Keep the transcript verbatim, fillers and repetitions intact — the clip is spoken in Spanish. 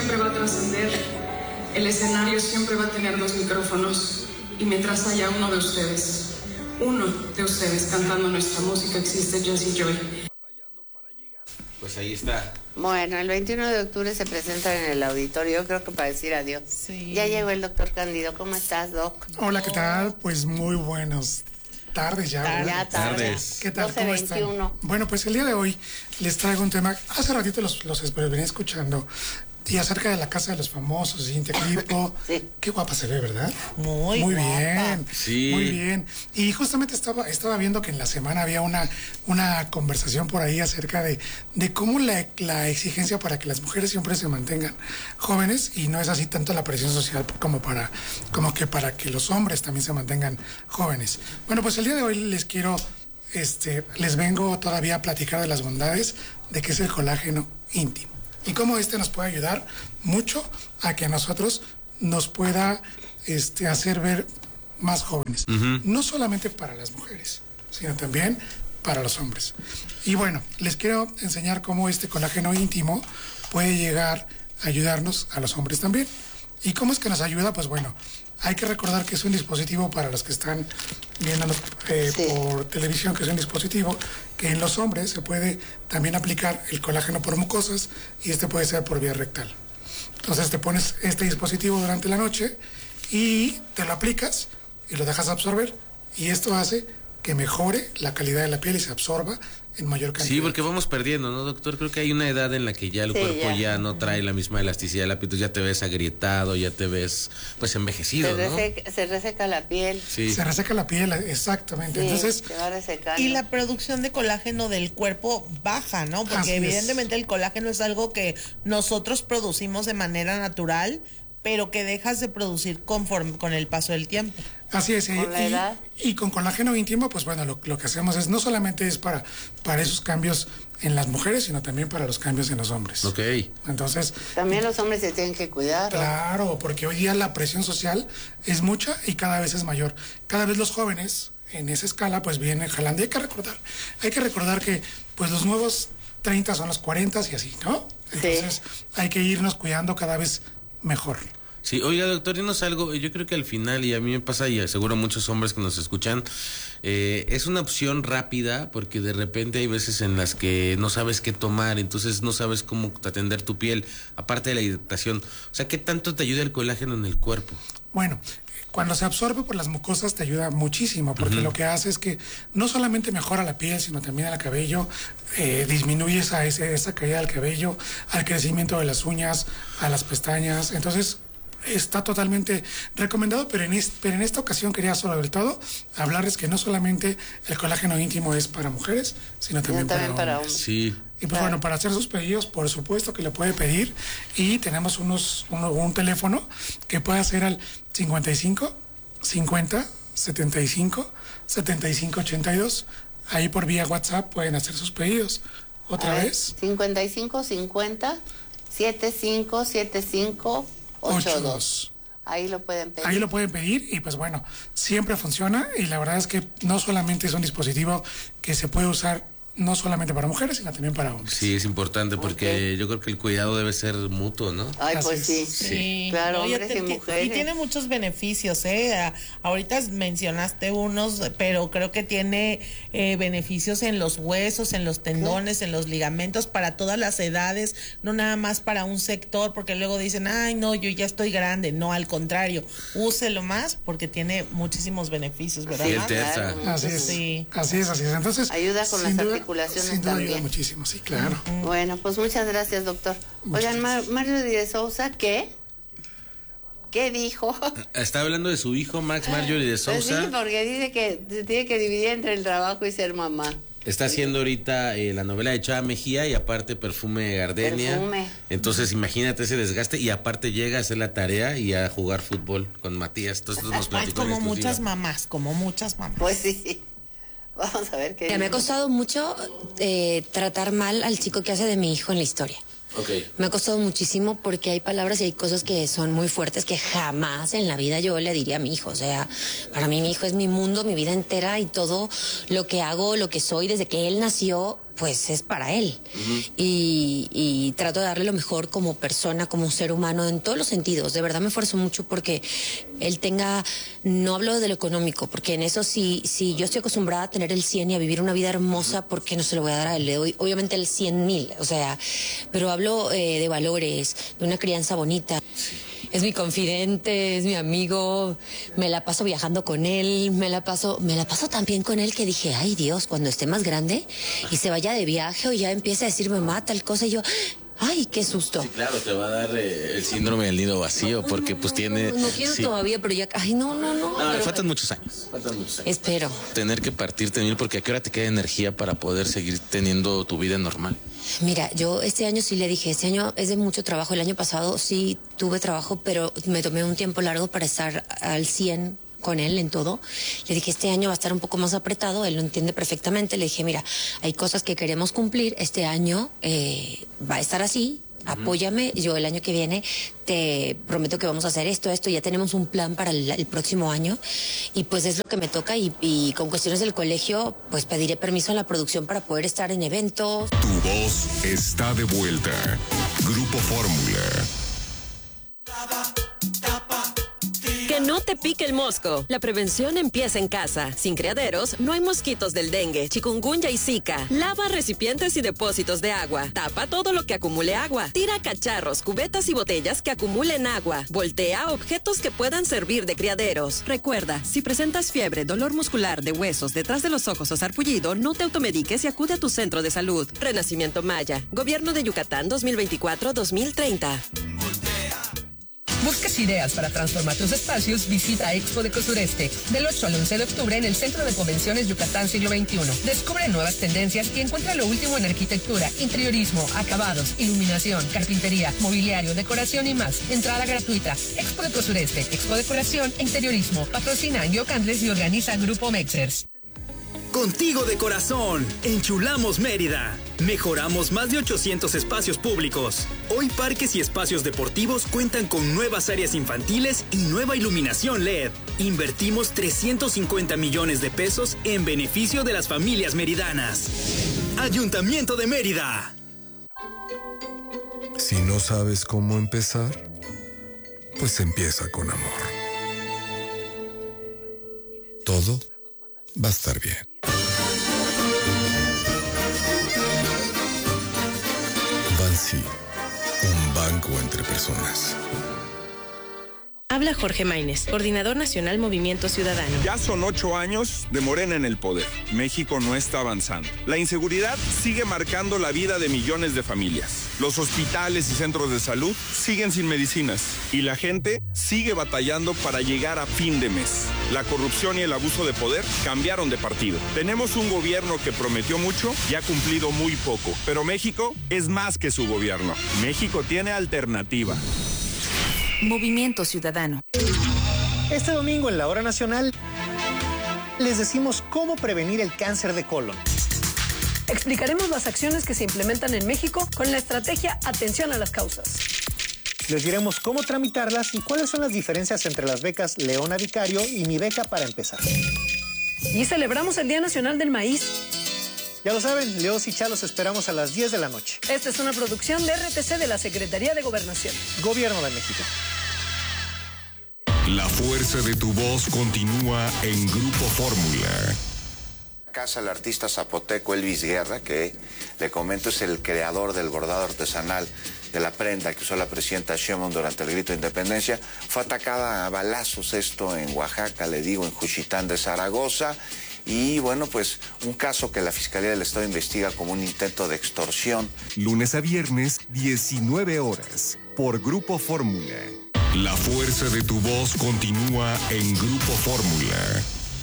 siempre va a trascender. El escenario siempre va a tener dos micrófonos. Y mientras haya uno de ustedes, uno de ustedes cantando nuestra música, existe Jesse Joy. Pues ahí está. Bueno, el veintiuno de octubre se presenta en el auditorio, creo que para decir adiós. Sí. Ya llegó el doctor Cándido. ¿Cómo estás, Doc? Hola, ¿qué tal? Pues muy buenos tardes ya. Tarde, ya tardes. ¿Qué tal? doce ¿Cómo veintiuno. están? Bueno, pues el día de hoy les traigo un tema. Hace ratito los, los venía escuchando. Y acerca de la casa de los famosos, Cintia Clitbo. Sí. Qué guapa se ve, ¿verdad? Muy Muy guapa. bien. Sí. Muy bien. Y justamente estaba, estaba viendo que en la semana había una, una conversación por ahí acerca de, de cómo la, la exigencia para que las mujeres siempre se mantengan jóvenes, y no es así tanto la presión social como para, como que para que los hombres también se mantengan jóvenes. Bueno, pues el día de hoy les quiero, este, les vengo todavía a platicar de las bondades de qué es el colágeno íntimo. Y cómo este nos puede ayudar mucho a que a nosotros nos pueda este, hacer ver más jóvenes. Uh-huh. No solamente para las mujeres, sino también para los hombres. Y bueno, les quiero enseñar cómo este colágeno íntimo puede llegar a ayudarnos a los hombres también. ¿Y cómo es que nos ayuda? Pues bueno, hay que recordar que es un dispositivo, para los que están viéndonos eh, sí. por televisión, que es un dispositivo que en los hombres se puede también aplicar el colágeno por mucosas, y este puede ser por vía rectal. Entonces te pones este dispositivo durante la noche y te lo aplicas y lo dejas absorber, y esto hace que mejore la calidad de la piel y se absorba en mayor cantidad. Sí, porque vamos perdiendo, ¿no, doctor? Creo que hay una edad en la que ya el sí, cuerpo ya. ya no trae la misma elasticidad de la piel, ya te ves agrietado, ya te ves pues envejecido, se ¿no? Reseca, se reseca la piel. Sí. Se reseca la piel, exactamente. Sí, Entonces, se va resecando. Y la producción de colágeno del cuerpo baja, ¿no? Porque evidentemente es. el colágeno es algo que nosotros producimos de manera natural, pero que dejas de producir conforme con el paso del tiempo. Así es, ¿Con y, la edad? Y, y con colágeno íntimo, pues bueno, lo, lo que hacemos es, no solamente es para, para esos cambios en las mujeres, sino también para los cambios en los hombres. Ok. Entonces... También los hombres se tienen que cuidar. Claro, porque hoy día la presión social es mucha y cada vez es mayor. Cada vez los jóvenes, en esa escala, pues vienen jalando. Y hay que recordar, hay que recordar que, pues los nuevos treinta son los cuarenta y así, ¿no? Entonces, sí. hay que irnos cuidando cada vez mejor. Sí, oiga, doctor, dinos algo. Yo creo que al final, y a mí me pasa, y seguro a muchos hombres que nos escuchan, eh, es una opción rápida, porque de repente hay veces en las que no sabes qué tomar, entonces no sabes cómo atender tu piel, aparte de la hidratación. O sea, ¿qué tanto te ayuda el colágeno en el cuerpo? Bueno, cuando se absorbe por las mucosas te ayuda muchísimo, porque uh-huh. lo que hace es que no solamente mejora la piel, sino también el cabello, eh, disminuye esa, esa caída del cabello, al crecimiento de las uñas, a las pestañas. Entonces, está totalmente recomendado, pero en, este, pero en esta ocasión quería sobre todo hablarles que no solamente el colágeno íntimo es para mujeres, sino también, también para, para hombres. hombres. Sí. Y pues bueno, para hacer sus pedidos, por supuesto que le puede pedir, y tenemos unos un, un teléfono que puede hacer al cincuenta y cinco, cincuenta, setenta y cinco, setenta y cinco, ochenta y dos. Ahí por vía WhatsApp pueden hacer sus pedidos. ¿Otra ver, vez? cincuenta y cinco, cincuenta, setenta y cinco, setenta y cinco, ochenta y dos. Ahí lo pueden pedir. Ahí lo pueden pedir y pues bueno, siempre funciona, y la verdad es que no solamente es un dispositivo que se puede usar no solamente para mujeres, sino también para hombres. Sí, es importante porque okay. yo creo que el cuidado debe ser mutuo, ¿no? Ay, pues sí. Sí, sí. Claro, no, hombres te, y mujeres. Y tiene muchos beneficios, ¿eh? A, ahorita mencionaste unos, pero creo que tiene eh, beneficios en los huesos, en los tendones, ¿sí? en los ligamentos, para todas las edades, no nada más para un sector, porque luego dicen, ay, no, yo ya estoy grande. No, al contrario, úselo más porque tiene muchísimos beneficios, ¿verdad? Sí, claro, así es, sí. así es, así es. Entonces, ayuda con las duda, articulaciones sin duda también. Ayuda muchísimo, sí, claro. Uh-huh. Bueno, pues muchas gracias, doctor. Muchas Oigan, Mar- Mario de Sousa, ¿qué? ¿Qué dijo? Está hablando de su hijo, Max Marjorie de Sousa. Pues sí, porque dice que se tiene que dividir entre el trabajo y ser mamá. Está haciendo ahorita eh, la novela de Chava Mejía y aparte Perfume Gardenia. Perfume. Entonces imagínate ese desgaste, y aparte llega a hacer la tarea y a jugar fútbol con Matías. Entonces nos platicó como muchas mamás, como muchas mamás. Pues sí. Vamos a ver qué. Me ha costado mucho eh, tratar mal al chico que hace de mi hijo en la historia. Okay. Me ha costado muchísimo porque hay palabras y hay cosas que son muy fuertes que jamás en la vida yo le diría a mi hijo. O sea, para mí mi hijo es mi mundo, mi vida entera, y todo lo que hago, lo que soy desde que él nació pues es para él. Uh-huh. y, y trato de darle lo mejor como persona, como ser humano, en todos los sentidos. De verdad me esfuerzo mucho porque él tenga, no hablo de lo económico, porque en eso sí, sí yo estoy acostumbrada a tener el cien y a vivir una vida hermosa, porque no se lo voy a dar a él. Le doy obviamente el cien mil, o sea, pero hablo eh, de valores, de una crianza bonita. Es mi confidente, es mi amigo, me la paso viajando con él, me la paso, me la paso tan bien con él que dije, ay Dios, cuando esté más grande y se vaya de viaje o ya empiece a decir mamá tal cosa, y yo, ay, qué susto. Sí, claro, te va a dar eh, el síndrome del nido vacío, porque pues tiene... No, no, no quiero sí. todavía, pero ya, ay, no, no, no. No, pero, le faltan muchos años, faltan muchos años. Espero. Tener que partirte mil, porque a qué hora te queda energía para poder seguir teniendo tu vida normal. Mira, yo este año sí le dije, este año es de mucho trabajo. El año pasado sí tuve trabajo, pero me tomé un tiempo largo para estar al cien con él en todo. Le dije, este año va a estar un poco más apretado, él lo entiende perfectamente. Le dije, mira, hay cosas que queremos cumplir, este año eh, va a estar así. Apóyame, yo el año que viene te prometo que vamos a hacer esto, esto, ya tenemos un plan para el, el próximo año y pues es lo que me toca y, y con cuestiones del colegio pues pediré permiso a la producción para poder estar en eventos. Tu voz está de vuelta. Grupo Fórmula. Que no te pique el mosco. La prevención empieza en casa. Sin criaderos, no hay mosquitos del dengue, chikungunya y zika. Lava recipientes y depósitos de agua. Tapa todo lo que acumule agua. Tira cacharros, cubetas y botellas que acumulen agua. Voltea objetos que puedan servir de criaderos. Recuerda, si presentas fiebre, dolor muscular de huesos, detrás de los ojos o sarpullido, no te automediques y acude a tu centro de salud. Renacimiento Maya. Gobierno de Yucatán dos mil veinticuatro a dos mil treinta. ¿Buscas ideas para transformar tus espacios? Visita Expo Deco Sureste del ocho al once de octubre en el Centro de Convenciones Yucatán Siglo veintiuno. Descubre nuevas tendencias y encuentra lo último en arquitectura, interiorismo, acabados, iluminación, carpintería, mobiliario, decoración y más. Entrada gratuita. Expo Deco Sureste, Expo Decoración e Interiorismo. Patrocina Angio Candles y organiza Grupo Mexers. Contigo de corazón, enchulamos Mérida. Mejoramos más de ochocientos espacios públicos. Hoy parques y espacios deportivos cuentan con nuevas áreas infantiles y nueva iluminación L E D. Invertimos trescientos cincuenta millones de pesos en beneficio de las familias meridanas. Ayuntamiento de Mérida. Si no sabes cómo empezar, pues empieza con amor. Todo va a estar bien. Bansi, un banco entre personas. Habla Jorge Maínez, coordinador nacional Movimiento Ciudadano. Ya son ocho años de Morena en el poder. México no está avanzando. La inseguridad sigue marcando la vida de millones de familias. Los hospitales y centros de salud siguen sin medicinas. Y la gente sigue batallando para llegar a fin de mes. La corrupción y el abuso de poder cambiaron de partido. Tenemos un gobierno que prometió mucho y ha cumplido muy poco. Pero México es más que su gobierno. México tiene alternativa. Movimiento Ciudadano. Este domingo en la Hora Nacional les decimos cómo prevenir el cáncer de colon. Explicaremos las acciones que se implementan en México con la estrategia Atención a las Causas. Les diremos cómo tramitarlas y cuáles son las diferencias entre las becas Leona Vicario y Mi Beca para empezar. Y celebramos el Día Nacional del Maíz. Ya lo saben, Leos y Chalos esperamos a las diez de la noche. Esta es una producción de R T C de la Secretaría de Gobernación. Gobierno de México. La fuerza de tu voz continúa en Grupo Fórmula. Casa el artista zapoteco Elvis Guerra, que le comento es el creador del bordado artesanal de la prenda que usó la presidenta Sheinbaum durante el grito de independencia. Fue atacada a balazos, esto en Oaxaca, le digo, en Juchitán de Zaragoza. Y bueno, pues un caso que la Fiscalía del Estado investiga como un intento de extorsión. Lunes a viernes, diecinueve horas, por Grupo Fórmula. La fuerza de tu voz continúa en Grupo Fórmula.